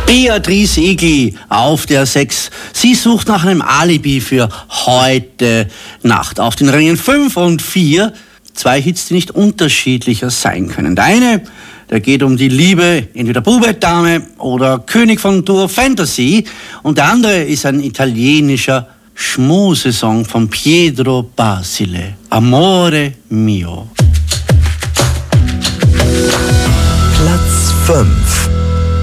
Beatrice Egli auf der 6. Sie sucht nach einem Alibi für heute Nacht. Auf den Rängen 5 und 4 2 Hits, die nicht unterschiedlicher sein können. Der eine, der geht um die Liebe, entweder Bube, Dame oder König von Tour Fantasy. Und der andere ist ein italienischer Schmusesong von Pietro Basile. Amore mio. Platz 5.